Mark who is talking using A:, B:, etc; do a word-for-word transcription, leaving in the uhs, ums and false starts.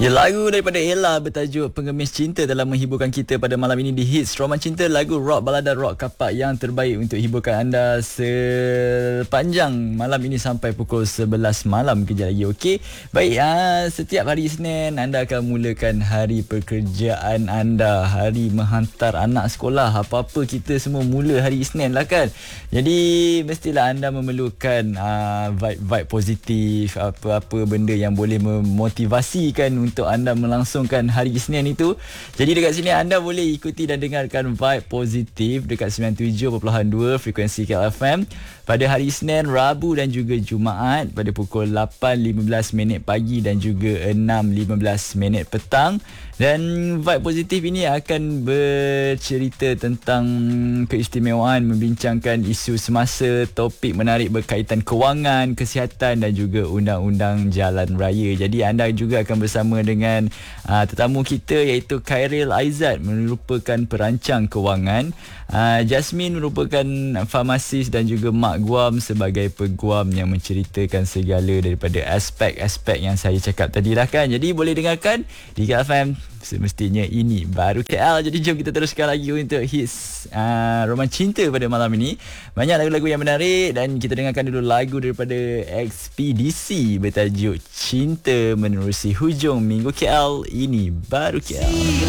A: Ya, lagu daripada Ella bertajuk Pengemis Cinta dalam menghiburkan kita pada malam ini di Hits Roman Cinta, lagu rock balada rock kapak yang terbaik untuk hiburkan anda sepanjang malam ini sampai pukul sebelas malam kejap lagi. Okey. Baik, uh, setiap hari Isnin anda akan mulakan hari pekerjaan anda, hari menghantar anak sekolah, apa-apa kita semua mula hari Isnin lah kan. Jadi mestilah anda memerlukan uh, vibe-vibe positif, apa-apa benda yang boleh memotivasikan untuk anda melangsungkan hari Isnin itu. Jadi dekat sini anda boleh ikuti dan dengarkan vibe positif dekat sembilan puluh tujuh perpuluhan dua frekuensi K L F M pada hari Isnin, Rabu dan juga Jumaat pada pukul lapan lima belas minit pagi dan juga enam lima belas minit petang. Dan vibe positif ini akan bercerita tentang keistimewaan, membincangkan isu semasa, topik menarik berkaitan kewangan, kesihatan dan juga undang-undang jalan raya. Jadi anda juga akan bersama dengan uh, tetamu kita iaitu Khairil Aizat, merupakan perancang kewangan. Uh, Jasmine merupakan farmasis dan juga Mak Guam sebagai peguam yang menceritakan segala daripada aspek-aspek yang saya cakap tadi lah kan. Jadi boleh dengarkan di K L F M. Semestinya ini baru K L. Jadi jom kita teruskan lagi untuk hits uh, Roman Cinta pada malam ini. Banyak lagu-lagu yang menarik dan kita dengarkan dulu lagu daripada Ekspedisi bertajuk Cinta Menerusi Hujung Minggu K L. Ini baru K L.